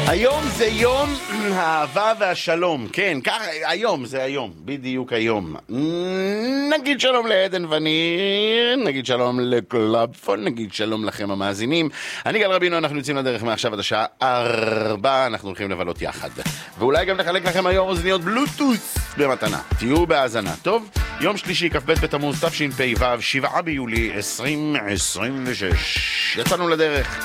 היום זה יום האהבה והשלום. כן, ככה, היום זה היום, בדיוק היום. נגיד שלום לעדן וניר, נגיד שלום לקלאבפון, נגיד שלום לכם המאזינים. אני גל רבינו, אנחנו יוצאים לדרך מעכשיו עד השעה 4, אנחנו הולכים לבלות יחד. ואולי גם נחלק לכם היום אוזניות בלוטוס במתנה. תהיו בהאזנה, טוב? יום שלישי, כ"ב בתמוז, תשפ"ו, 7 ביולי 2026. יצאנו לדרך.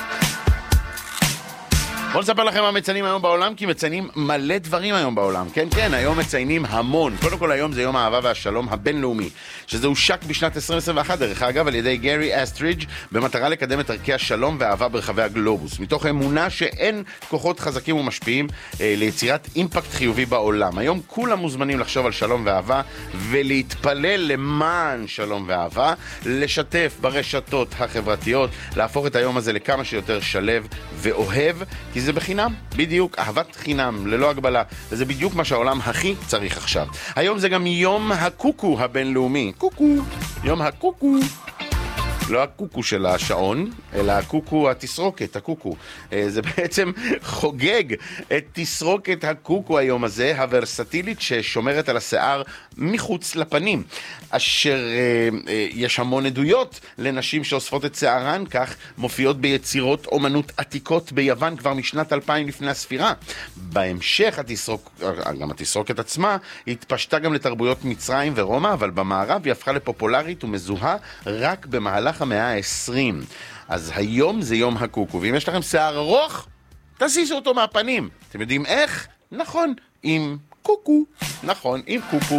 בואו נספר לכם מה מציינים היום בעולם, כי מציינים מלא דברים היום בעולם. כן, כן, היום מציינים המון. קודם כל היום זה יום האהבה והשלום הבינלאומי, שזה הושק בשנת 2021, דרך אגב, על ידי גרי אסטרידג' במטרה לקדם את ערכי השלום והאהבה ברחבי הגלובוס, מתוך אמונה שאין כוחות חזקים ומשפיעים ליצירת אימפקט חיובי בעולם. היום כולם מוזמנים לחשוב על שלום ואהבה ולהתפלל למען שלום ואהבה, לשתף ברשתות החברתיות, להפוך את היום הזה לכמה שיותר שלב ואוהב, כי זה בחינם, בדיוק, אהבת חינם, ללא הגבלה, וזה בדיוק מה שהעולם הכי צריך עכשיו. היום זה גם יום הקוקו הבינלאומי. קוקו, יום הקוקו. לא הקוקו של השעון, אלא הקוקו, התסרוקת, הקוקו. זה בעצם חוגג את תסרוקת הקוקו היום הזה, הוורסטילית ששומרת על השיער מחוץ לפנים, אשר יש המון עדויות לנשים שאוספות את שיערן, כך מופיעות ביצירות אומנות עתיקות ביוון כבר משנת 2000 לפני הספירה. בהמשך גם התסרוקת עצמה התפשטה גם לתרבויות מצרים ורומא, אבל במערב היא הפכה לפופולרית ומזוהה רק במהלך המאה ה-20. אז היום זה יום הקוקו, ואם יש לכם שיער ארוך, תזיזו אותו מהפנים. אתם יודעים איך? נכון, עם קוקו. נכון, עם קוקו.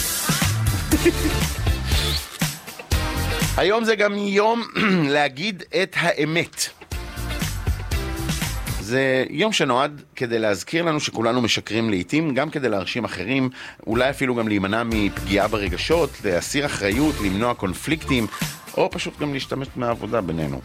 היום זה גם יום להגיד את האמת. זה יום שנועד כדי להזכיר לנו שכולנו משקרים לעתים, גם כדי להרשים אחרים, אולי אפילו גם להימנע מפגיעה ברגשות, להסיר אחריות, למנוע קונפליקטים, או פשוט גם להשתמש מהעבודה בינינו.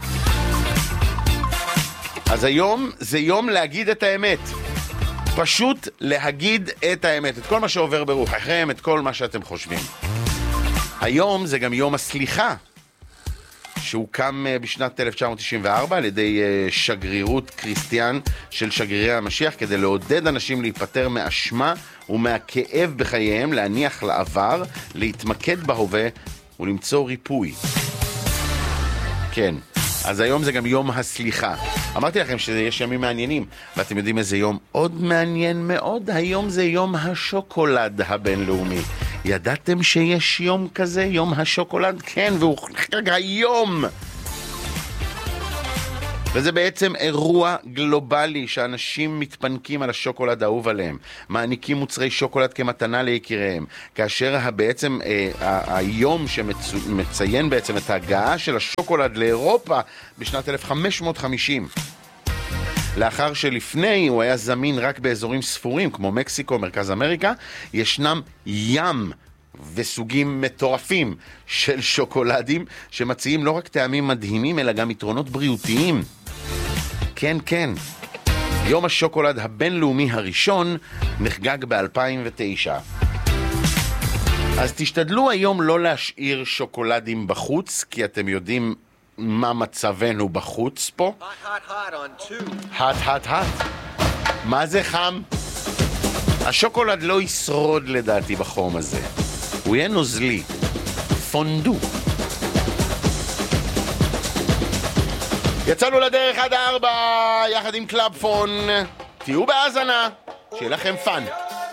אז היום זה יום להגיד את האמת. פשוט להגיד את האמת, את כל מה שעובר ברוחכם, את כל מה שאתם חושבים. היום זה גם יום הסליחה, שהוקם בשנת 1994 על ידי שגרירות קריסטיאן של שגרירי המשיח, כדי לעודד אנשים להיפטר מאשמה ומהכאב בחייהם, להניח לעבר, להתמקד בהווה ולמצוא ריפוי. כן, אז היום זה גם יום הסליחה. אמרתי לכם שיש ימים מעניינים, ואתם יודעים איזה יום עוד מעניין מאוד? היום זה יום השוקולד הבינלאומי. ידעתם שיש יום כזה, יום השוקולד? כן, והוא נחגג היום. וזה בעצם אירוע גלובלי שאנשים מתפנקים על השוקולד האהוב עליהם, מעניקים מוצרי שוקולד כמתנה ליקיריהם, כאשר בעצם היום שמציין בעצם את ההגעה של השוקולד לאירופה בשנת 1550. לאחר שלפני הוא היה זמין רק באזורים ספורים כמו מקסיקו, מרכז אמריקה, ישנם ים וסוגים מטורפים של שוקולדים שמציעים לא רק טעמים מדהימים אלא גם יתרונות בריאותיים. כן, כן. יום השוקולד הבינלאומי הראשון נחגג ב-2009. אז תשתדלו היום לא להשאיר שוקולדים בחוץ, כי אתם יודעים מה מצבנו בחוץ פה? hot. מה זה חם? השוקולד לא ישרוד לדעתי בחום הזה. הוא יהיה נוזלי. פונדו. יצאנו לדרך עד 4 יחד עם קלאבפון. תהיו בהאזנה. שיהיה לכם פן.